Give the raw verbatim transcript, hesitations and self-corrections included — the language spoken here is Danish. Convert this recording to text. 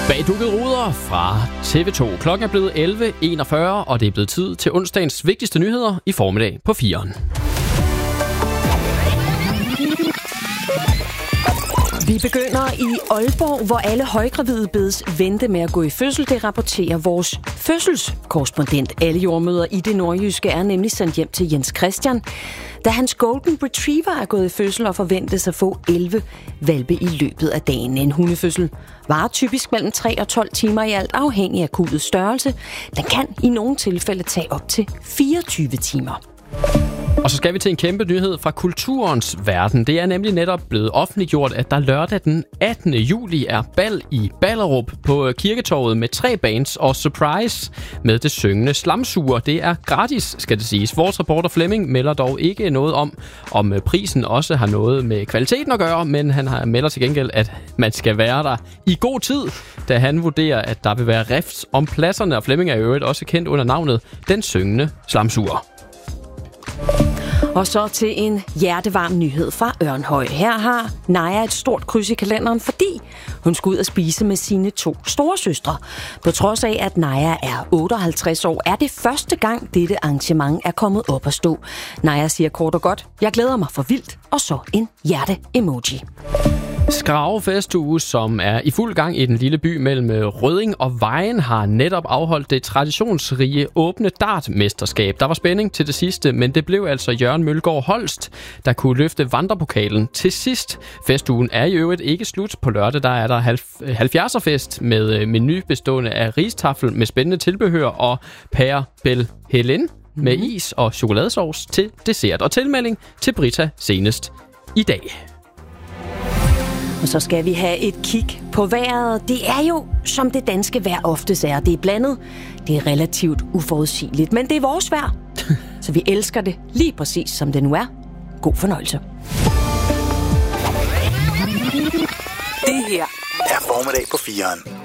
Bagdukkede ruder fra T V to. Klokken er blevet elleve enogfyrre, og det er blevet tid til onsdagens vigtigste nyheder i formiddag på firen. Vi begynder i Aalborg, hvor alle højgravide bedes vente med at gå i fødsel. Det rapporterer vores fødselskorrespondent. Alle jordmøder i det nordjyske er nemlig sendt hjem til Jens Christian, da hans golden retriever er gået i fødsel og forventes at få elleve hvalpe i løbet af dagen. En hundefødsel varer typisk mellem tre og tolv timer i alt, afhængig af kuddets størrelse. Den kan i nogle tilfælde tage op til fireogtyve timer. Og så skal vi til en kæmpe nyhed fra kulturens verden. Det er nemlig netop blevet offentliggjort, at der lørdag den attende juli er bal i Ballerup på Kirketorvet med tre bands og surprise med det syngende Slamsuger. Det er gratis, skal det siges. Vores reporter Flemming melder dog ikke noget om, om prisen også har noget med kvaliteten at gøre, men han har melder til gengæld, at man skal være der i god tid, da han vurderer, at der vil være rift om pladserne, og Flemming er i øvrigt også kendt under navnet Den Syngende Slamsuger. Og så til en hjertevarm nyhed fra Ørnhøj. Her har Naja et stort kryds i kalenderen, fordi hun skal ud og spise med sine to storesøstre. På trods af, at Naja er otteoghalvtreds år, er det første gang, dette arrangement er kommet op at stå. Naja siger kort og godt, jeg glæder mig for vildt, og så en hjerte-emoji. Skrave Festuge, som er i fuld gang i den lille by mellem Rødding og Vejen, har netop afholdt det traditionsrige åbne dartmesterskab. Der var spænding til det sidste, men det blev altså Jørgen Mølgaard Holst, der kunne løfte vandrepokalen til sidst. Festugen er i øvrigt ikke slut. På lørdag der er der halvfjerdserfest med menu bestående af ristaffel med spændende tilbehør og pære bel Helen med is og chokoladesauce til dessert. Og tilmelding til Brita senest i dag. Og så skal vi have et kig på vejret. Det er jo, som det danske vejr oftest er. Det er blandet. Det er relativt uforudsigeligt, men det er vores vejr. Så vi elsker det lige præcis, som det nu er. God fornøjelse. Det her er formiddag på firen.